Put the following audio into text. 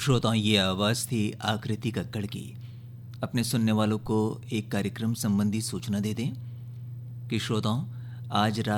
श्रोताओं, ये आवाज़ थी आकृति कक्कड़ की। अपने सुनने वालों को एक कार्यक्रम संबंधी सूचना दे दें कि श्रोताओं, आज रात